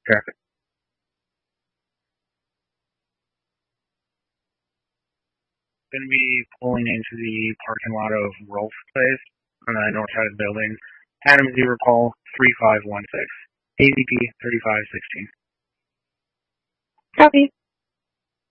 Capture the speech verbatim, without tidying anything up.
Traffic. Going to be pulling into the parking lot of Rolf's Place on the north side of the building. Adam Zero call three five one six. A V P thirty-five sixteen. Copy.